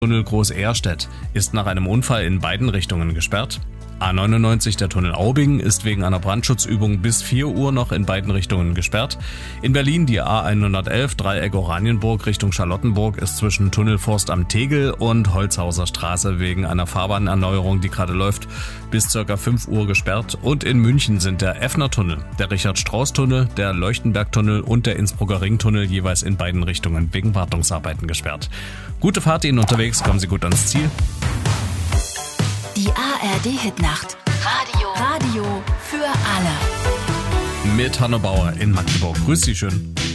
Tunnel Groß-Ehrstedt ist nach einem Unfall in beiden Richtungen gesperrt. A99, der Tunnel Aubing, ist wegen einer Brandschutzübung bis 4 Uhr noch in beiden Richtungen gesperrt. In Berlin die A111, Dreieck Oranienburg Richtung Charlottenburg, ist zwischen Tunnelforst am Tegel und Holzhauser Straße wegen einer Fahrbahnerneuerung, die gerade läuft, bis ca. 5 Uhr gesperrt. Und in München sind der Effner-Tunnel, der Richard-Strauß-Tunnel, der Leuchtenberg-Tunnel und der Innsbrucker Ringtunnel jeweils in beiden Richtungen wegen Wartungsarbeiten gesperrt. Gute Fahrt Ihnen unterwegs, kommen Sie gut ans Ziel. Die ARD-Hitnacht. Radio für alle. Mit Hanno Bauer in Magdeburg. Grüß Sie schön.